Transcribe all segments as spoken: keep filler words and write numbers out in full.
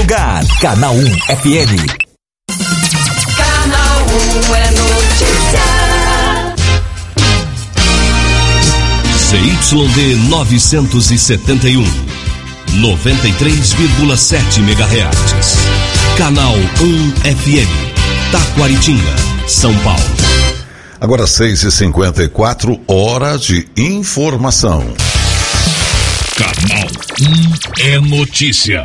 lugar. Canal um F M. Canal um é notícia. C Y D novecentos e setenta e um, noventa e três vírgula sete megahertz. Canal um F M, Taquaritinga, São Paulo. Agora seis e cinquenta e quatro, hora de informação. Canal um é notícia.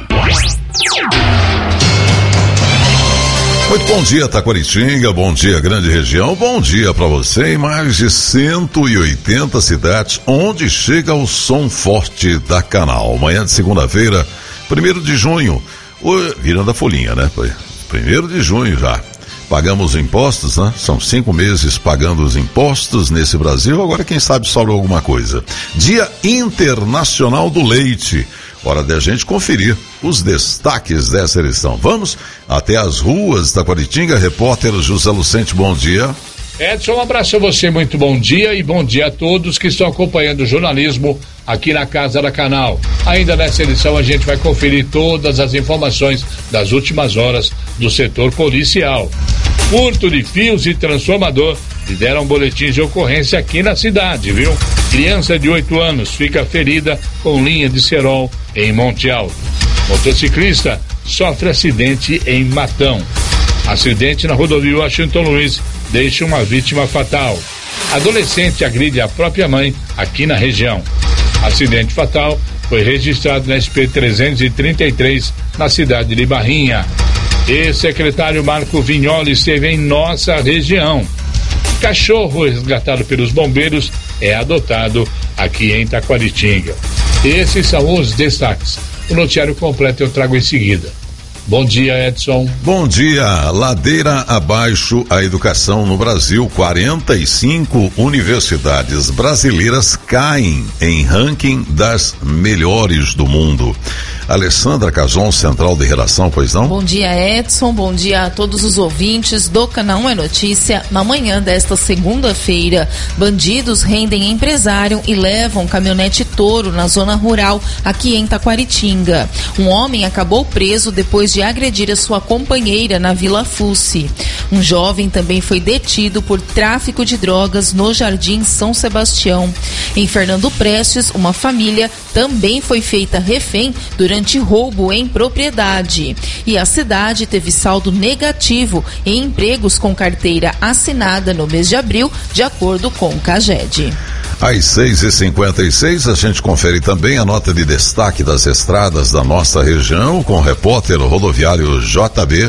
Muito bom dia, Taquaritinga, bom dia, grande região, bom dia para você em mais de cento e oitenta cidades, onde chega o som forte da Canal. Manhã de segunda-feira, primeiro de junho, o, virando a folhinha, né? primeiro de junho já. Pagamos impostos, né? São cinco meses pagando os impostos nesse Brasil, agora quem sabe sobra alguma coisa. Dia Internacional do Leite. Hora de a gente conferir os destaques dessa edição. Vamos até as ruas da Taquaritinga. Repórter José Lucente, bom dia. Edson, um abraço a você, muito bom dia e bom dia a todos que estão acompanhando o jornalismo aqui na Casa da Canal. Ainda nessa edição a gente vai conferir todas as informações das últimas horas do setor policial. Furto de fios e transformador lideram boletins de ocorrência aqui na cidade, viu? Criança de oito anos fica ferida com linha de cerol em Monte Alto. Motociclista sofre acidente em Matão. Acidente na rodovia Washington Luiz deixa uma vítima fatal. Adolescente agride a própria mãe aqui na região. Acidente fatal foi registrado na S P trezentos e trinta e três na cidade de Barrinha. Ex-secretário Marco Vignoli esteve em nossa região. Cachorro resgatado pelos bombeiros é adotado aqui em Taquaritinga. Esses são os destaques. O noticiário completo eu trago em seguida. Bom dia, Edson. Bom dia. Ladeira abaixo a educação no Brasil. quarenta e cinco universidades brasileiras caem em ranking das melhores do mundo. Alessandra Cazon, central de redação, pois não? Bom dia, Edson. Bom dia a todos os ouvintes do Canal um é Notícia. Na manhã desta segunda-feira, bandidos rendem empresário e levam caminhonete Toro na zona rural aqui em Taquaritinga. Um homem acabou preso depois de agredir a sua companheira na Vila Fusse. Um jovem também foi detido por tráfico de drogas no Jardim São Sebastião. Em Fernando Prestes, uma família também foi feita refém durante roubo em propriedade. E a cidade teve saldo negativo em empregos com carteira assinada no mês de abril, de acordo com o CAGED. Às seis e cinquenta e seis, a gente confere também a nota de destaque das estradas da nossa região com o repórter rodoviário J B.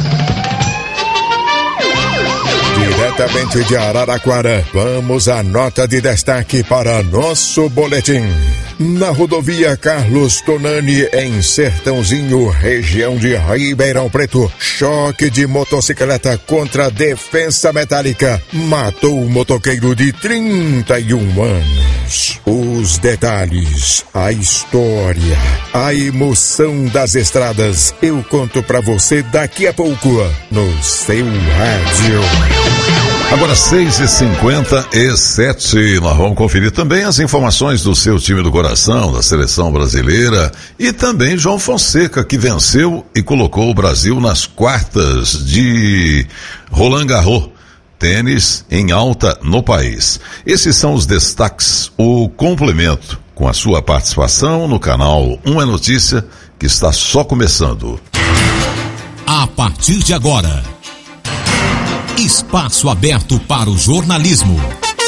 Diretamente de Araraquara, vamos à nota de destaque para nosso boletim. Na rodovia Carlos Tonani, em Sertãozinho, região de Ribeirão Preto, choque de motocicleta contra defensa metálica matou o motoqueiro de trinta e um anos. Os detalhes, a história, a emoção das estradas, eu conto pra você daqui a pouco no seu rádio. Agora seis e cinquenta e sete, nós vamos conferir também as informações do seu time do coração, da seleção brasileira, e também João Fonseca, que venceu e colocou o Brasil nas quartas de Roland Garros, tênis em alta no país. Esses são os destaques, o complemento com a sua participação no canal um é Notícia, que está só começando. A partir de agora, espaço aberto para o jornalismo.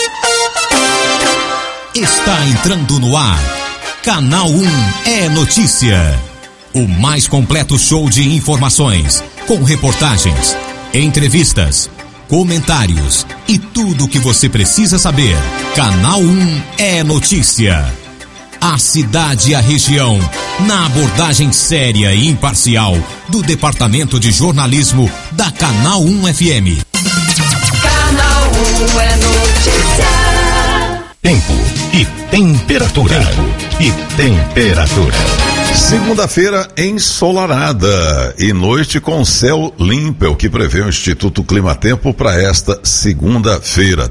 Está entrando no ar. Canal um é Notícia. O mais completo show de informações, com reportagens, entrevistas, comentários e tudo o que você precisa saber. Canal um é Notícia. A cidade e a região, na abordagem séria e imparcial do Departamento de Jornalismo da Canal um F M. Canal um é Notícia. Tempo e temperatura. Tempo e temperatura. Segunda-feira ensolarada e noite com céu limpo, é o que prevê o Instituto Climatempo para esta segunda-feira.